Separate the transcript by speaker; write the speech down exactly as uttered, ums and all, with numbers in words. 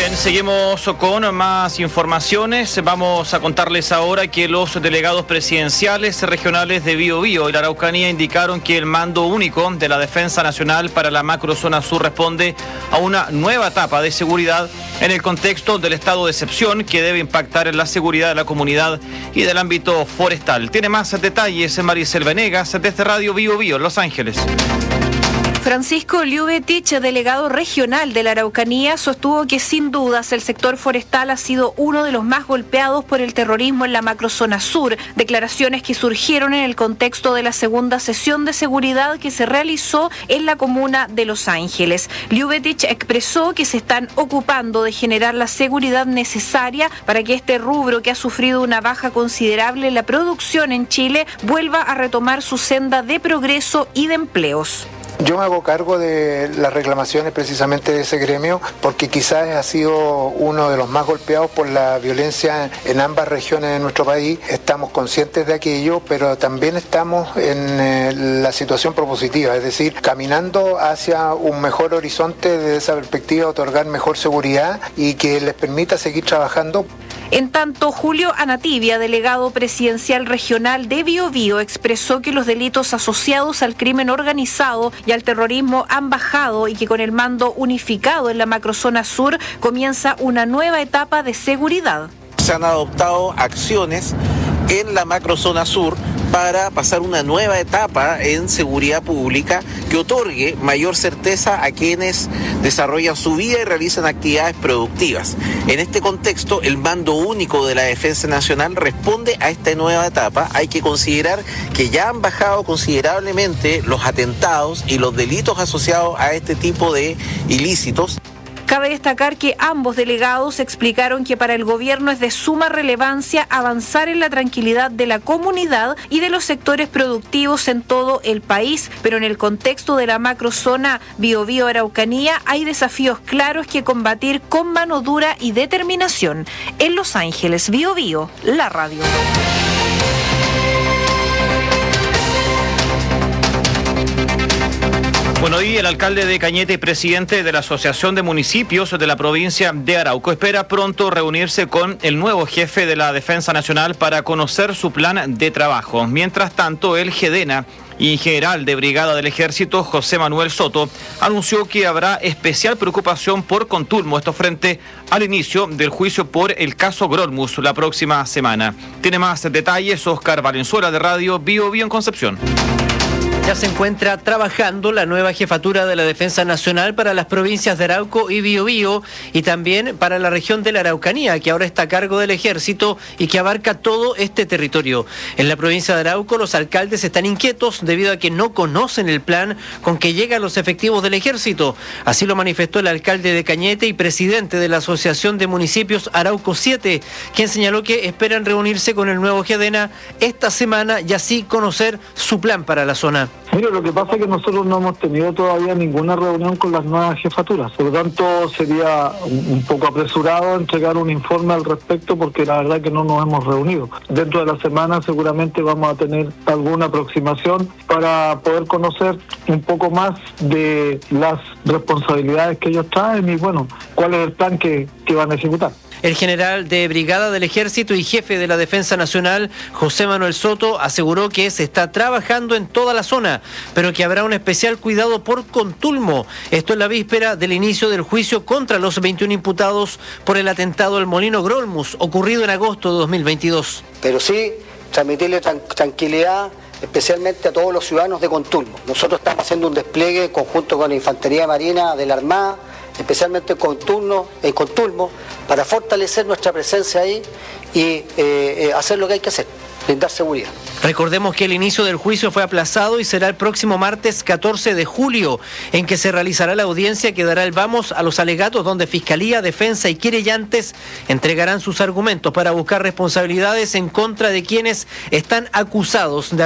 Speaker 1: Bien, seguimos con más informaciones. Vamos a contarles ahora que los delegados presidenciales regionales de Biobío y la Araucanía indicaron que el mando único de la Defensa Nacional para la Macrozona Sur responde a una nueva etapa de seguridad en el contexto del estado de excepción que debe impactar en la seguridad de la comunidad y del ámbito forestal. Tiene más detalles Maricel Venegas desde Radio Biobío, Los Ángeles.
Speaker 2: Francisco Liubetich, delegado regional de la Araucanía, sostuvo que sin dudas el sector forestal ha sido uno de los más golpeados por el terrorismo en la macrozona sur, declaraciones que surgieron en el contexto de la segunda sesión de seguridad que se realizó en la comuna de Los Ángeles. Liubetich expresó que se están ocupando de generar la seguridad necesaria para que este rubro, que ha sufrido una baja considerable en la producción en Chile, vuelva a retomar su senda de progreso y de empleos.
Speaker 3: Yo me hago cargo de las reclamaciones precisamente de ese gremio porque quizás ha sido uno de los más golpeados por la violencia en ambas regiones de nuestro país. Estamos conscientes de aquello, pero también estamos en eh, la situación propositiva, es decir, caminando hacia un mejor horizonte desde esa perspectiva, otorgar mejor seguridad y que les permita seguir trabajando.
Speaker 2: En tanto, Julio Anativia, delegado presidencial regional de Biobío, expresó que los delitos asociados al crimen organizado y al terrorismo han bajado y que con el mando unificado en la macrozona sur comienza una nueva etapa de seguridad.
Speaker 4: Se han adoptado acciones en la macrozona sur para pasar una nueva etapa en seguridad pública que otorgue mayor certeza a quienes desarrollan su vida y realizan actividades productivas. En este contexto, el mando único de la Defensa Nacional responde a esta nueva etapa. Hay que considerar que ya han bajado considerablemente los atentados y los delitos asociados a este tipo de ilícitos.
Speaker 2: Cabe destacar que ambos delegados explicaron que para el gobierno es de suma relevancia avanzar en la tranquilidad de la comunidad y de los sectores productivos en todo el país, pero en el contexto de la macrozona Biobío Araucanía hay desafíos claros que combatir con mano dura y determinación. En Los Ángeles, Biobío, la radio.
Speaker 1: Bueno, hoy el alcalde de Cañete y presidente de la Asociación de Municipios de la provincia de Arauco espera pronto reunirse con el nuevo jefe de la Defensa Nacional para conocer su plan de trabajo. Mientras tanto, el GEDENA y general de Brigada del Ejército, José Manuel Soto, anunció que habrá especial preocupación por Contulmo, esto frente al inicio del juicio por el caso Grolmus la próxima semana. Tiene más detalles Oscar Valenzuela de Radio Biobío en Concepción.
Speaker 5: Ya se encuentra trabajando la nueva jefatura de la Defensa Nacional para las provincias de Arauco y Biobío y también para la región de la Araucanía, que ahora está a cargo del Ejército y que abarca todo este territorio. En la provincia de Arauco los alcaldes están inquietos debido a que no conocen el plan con que llegan los efectivos del Ejército. Así lo manifestó el alcalde de Cañete y presidente de la Asociación de Municipios Arauco siete, quien señaló que esperan reunirse con el nuevo GEDENA esta semana y así conocer su plan para la zona.
Speaker 6: Mire, lo que pasa es que nosotros no hemos tenido todavía ninguna reunión con las nuevas jefaturas. Por lo tanto, sería un poco apresurado entregar un informe al respecto porque la verdad que no nos hemos reunido. Dentro de la semana seguramente vamos a tener alguna aproximación para poder conocer un poco más de las responsabilidades que ellos traen y, bueno, cuál es el plan que, que van a ejecutar.
Speaker 5: El general de Brigada del Ejército y jefe de la Defensa Nacional, José Manuel Soto, aseguró que se está trabajando en toda la zona, pero que habrá un especial cuidado por Contulmo. Esto en la víspera del inicio del juicio contra los veintiún imputados por el atentado al Molino Grolmus, ocurrido en agosto de dos mil veintidós.
Speaker 7: Pero sí, transmitirle tran- tranquilidad especialmente a todos los ciudadanos de Contulmo. Nosotros estamos haciendo un despliegue en conjunto con la Infantería Marina de la Armada, especialmente en Contulmo, en Contulmo, para fortalecer nuestra presencia ahí y eh, eh, hacer lo que hay que hacer, brindar seguridad.
Speaker 5: Recordemos que el inicio del juicio fue aplazado y será el próximo martes catorce de julio, en que se realizará la audiencia que dará el vamos a los alegatos donde Fiscalía, Defensa y querellantes entregarán sus argumentos para buscar responsabilidades en contra de quienes están acusados de